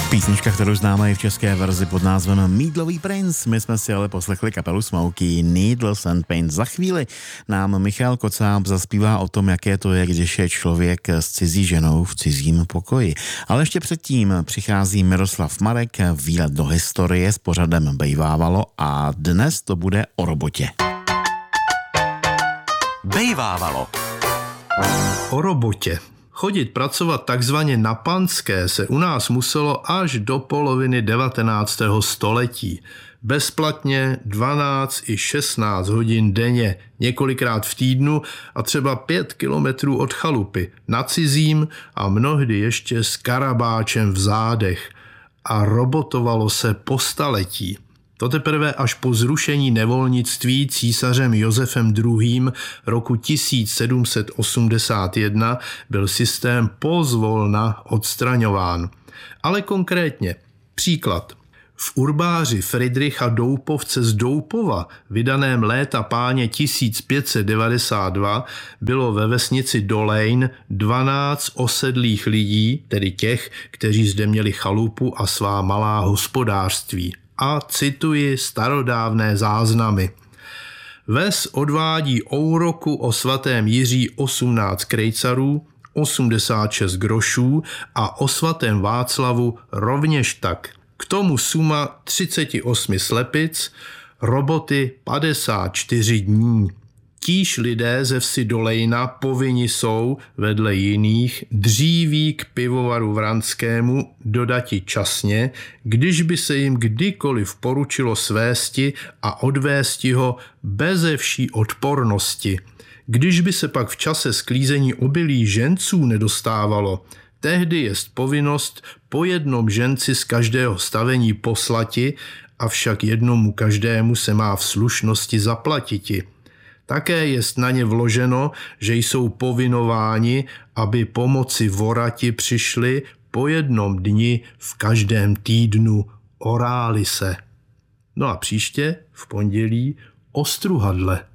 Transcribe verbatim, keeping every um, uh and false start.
Písnička, kterou známe i v české verzi pod názvem Mýdlový princ. My jsme si ale poslechli kapelu Smokey, Needles and Paint. Za chvíli nám Michal Kocáb zaspívá o tom, jaké to je, když je člověk s cizí ženou v cizím pokoji. Ale ještě předtím přichází Miroslav Marek, výlet do historie s pořadem Bejvávalo a dnes to bude o robotě. Bejvávalo. O robotě. Chodit pracovat takzvaně na panské se u nás muselo až do poloviny devatenáctého století. Bezplatně dvanáct i šestnáct hodin denně, několikrát v týdnu a třeba pět kilometrů od chalupy, na cizím a mnohdy ještě s karabáčem v zádech. A robotovalo se po staletí. To teprve až po zrušení nevolnictví císařem Josefem druhým. roku tisíc sedm set osmdesát jedna byl systém pozvolna odstraňován. Ale konkrétně, příklad. V urbáři Fridricha Doupovce z Doupova, vydaném léta páně tisíc pět set devadesát dva, bylo ve vesnici Dolejn dvanáct osedlých lidí, tedy těch, kteří zde měli chalupu a svá malá hospodářství. A cituji starodávné záznamy. Ves odvádí ouroku o svatém Jiří osmnáct krejcarů, osmdesát šest grošů a o svatém Václavu rovněž tak. K tomu suma třicet osm slepic, roboty padesát čtyři dní. Tíž lidé ze vsi Dolejna povinni jsou, vedle jiných, dříví k pivovaru Vranskému dodati časně, když by se jim kdykoliv poručilo svésti a odvésti ho beze vší odpornosti. Když by se pak v čase sklízení obilí ženců nedostávalo, tehdy jest povinnost po jednom ženci z každého stavení poslati, avšak jednomu každému se má v slušnosti zaplatiti. Také jest na ně vloženo, že jsou povinováni, aby pomoci vorati přišli po jednom dni v každém týdnu, oráli se. No a příště v pondělí ostruhadle.